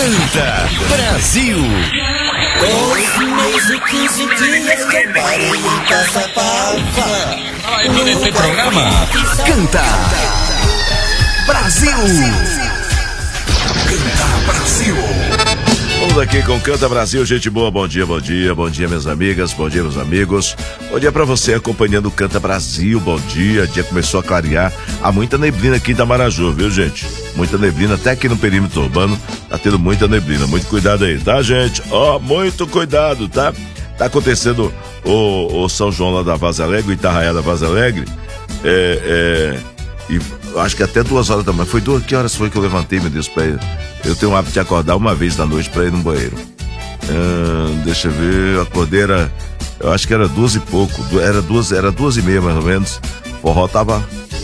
Canta Brasil. 12 meses e 15 dias que eu parei em Caçapava. Nesse programa, Canta Brasil. Canta Brasil. Vamos aqui com Canta Brasil, gente boa, bom dia, bom dia, bom dia minhas amigas, bom dia meus amigos, bom dia pra você acompanhando o Canta Brasil, bom dia, dia começou a clarear, há muita neblina aqui em Itamaraju, viu gente? Muita neblina, até aqui no perímetro urbano, tá tendo muita neblina, muito cuidado aí, tá gente? Ó, muito cuidado, tá? Tá acontecendo o São João lá da Vaz Alegre, o Itarraiá da Vaz Alegre, e acho que até 2 horas da manhã, que horas foi que eu levantei, meu Deus, pra ir? Eu tenho o hábito de acordar uma vez da noite pra ir no banheiro. Deixa eu ver, eu acordei, eu acho que era 2 e pouco, era 2h30 mais ou menos. O forró tava,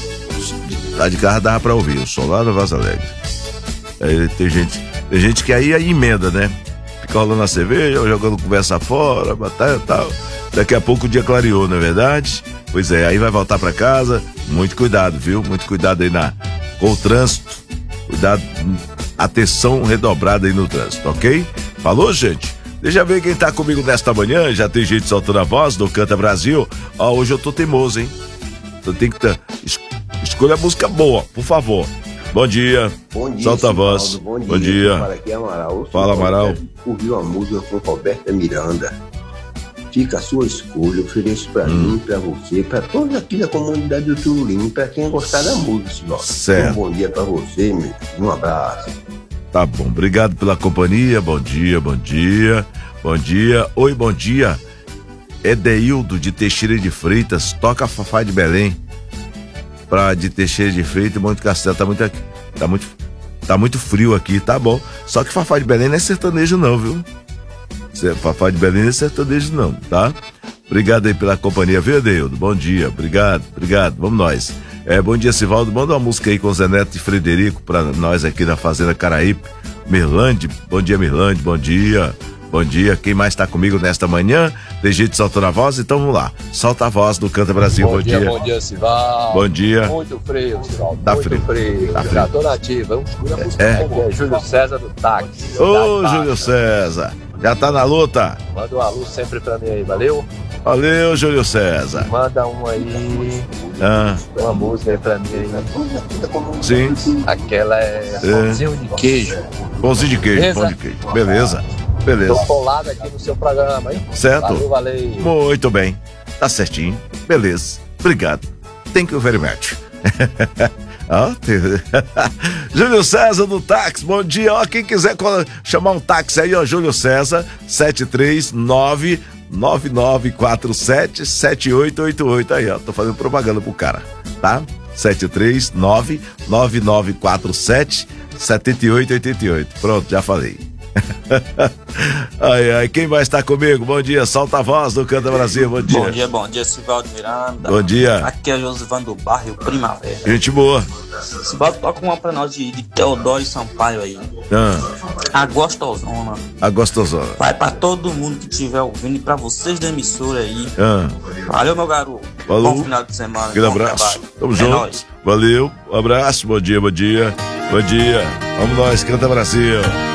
lá de carro dava pra ouvir, o som lá da Vaz Alegre. Aí tem gente que aí emenda, né? Fica rolando a cerveja, jogando conversa fora, batalha e tal. Daqui a pouco o dia clareou, não é verdade? Pois é, aí vai voltar pra casa, muito cuidado, viu? Muito cuidado aí com o trânsito, cuidado, atenção redobrada aí no trânsito, ok? Falou, gente? Deixa eu ver quem tá comigo nesta manhã, já tem gente soltando a voz do Canta Brasil. Ó, hoje eu tô teimoso, hein? Então tem que escolha a música boa, por favor. Bom dia. Bom dia, solta a voz. Sivaldo, bom dia. Fala aqui, Amaral. Fala, Amaral. Ouviu a música com Roberta Miranda. Fica a sua escolha, ofereço pra mim, pra você, pra todos aqui da comunidade do Turulim, pra quem gostar da música, Sivaldo. Certo. Um bom dia pra você, meu. Um abraço. Tá bom, obrigado pela companhia, bom dia, bom dia, bom dia, oi, bom dia, Edeildo de Teixeira de Freitas, toca Fafá de Belém, de Teixeira de Freitas, Monte Castelo, tá muito frio aqui, tá bom, só que Fafá de Belém não é sertanejo não, viu, Fafá de Belém não é sertanejo não, tá? Obrigado aí pela companhia, viu, Edeildo, bom dia, obrigado, vamos nós. Bom dia, Sivaldo. Manda uma música aí com Zé Neto e Frederico pra nós aqui na Fazenda Caraípe. Mirlande, bom dia, Mirlande, bom dia. Bom dia, quem mais tá comigo nesta manhã? Tem gente soltando a voz, então vamos lá. Solta a voz do Canta Brasil, bom dia. Bom dia, Sivaldo. Bom dia. Muito frio, Sivaldo. Tá muito frio. Tá frio. Já tô nativa. Vamos escolher a música. É Júlio César do táxi. Ô, Júlio César. Já tá na luta? Manda uma luz sempre pra mim aí, valeu? Valeu, Júlio César. Manda uma aí. Uma música aí pra mim aí. Sim. Aquela pãozinho de queijo. Pãozinho de queijo, pão de queijo. Beleza. Tô colado aqui no seu programa, hein? Certo. Valeu. Muito bem. Tá certinho. Beleza. Obrigado. Thank you very much. Júlio César do táxi, bom dia. Ó, quem quiser chamar um táxi aí, ó, Júlio César, 739-9947-7888. Aí, ó, tô fazendo propaganda pro cara, tá? 739-9947-7888. Pronto, já falei. Ai, quem vai estar comigo? Bom dia, solta a voz do Canta Brasil, bom dia. Bom dia, Sivaldo Miranda. Bom dia. Aqui é Josivan do bairro Primavera. Gente boa. Sivaldo, toca uma pra nós de Teodoro e Sampaio aí. A Gostosona. A Gostosona. Vai pra todo mundo que estiver ouvindo e pra vocês da emissora aí. Valeu, meu garoto. Falou. Bom final de semana. Aquele abraço. Tamo junto. Nóis. Valeu, um abraço, bom dia. Bom dia. Vamos nós, Canta Brasil.